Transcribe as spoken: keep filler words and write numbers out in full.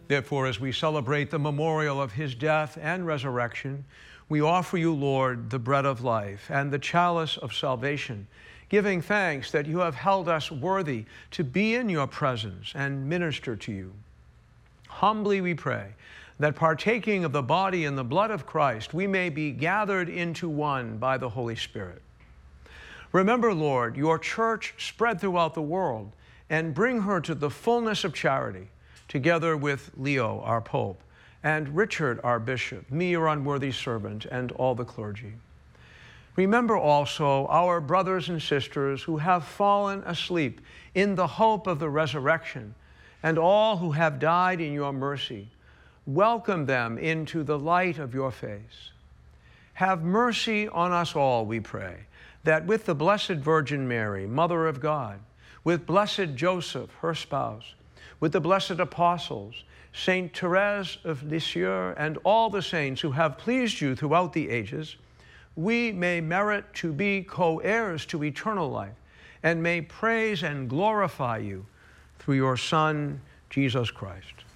Therefore, as we celebrate the memorial of his death and resurrection, we offer you, Lord, the bread of life and the chalice of salvation, giving thanks that you have held us worthy to be in your presence and minister to you. Humbly we pray that, partaking of the body and the blood of Christ, we may be gathered into one by the Holy Spirit. Remember, Lord, your church spread throughout the world, and bring her to the fullness of charity, together with Leo, our Pope, and Richard, our Bishop, me, your unworthy servant, and all the clergy. Remember also our brothers and sisters who have fallen asleep in the hope of the resurrection, and all who have died in your mercy. Welcome them into the light of your face. Have mercy on us all, we pray, that with the Blessed Virgin Mary, Mother of God, with blessed Joseph, her spouse, with the blessed apostles, Saint Therese of Lisieux, and all the saints who have pleased you throughout the ages, we may merit to be co-heirs to eternal life, and may praise and glorify you through your Son, Jesus Christ.